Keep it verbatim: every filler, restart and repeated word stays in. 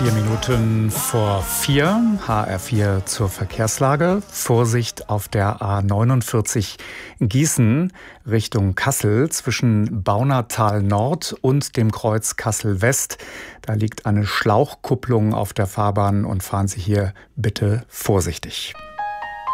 Vier Minuten vor vier, H R vier zur Verkehrslage. Vorsicht auf der A neunundvierzig Gießen Richtung Kassel zwischen Baunatal Nord und dem Kreuz Kassel West. Da liegt eine Schlauchkupplung auf der Fahrbahn und fahren Sie hier bitte vorsichtig.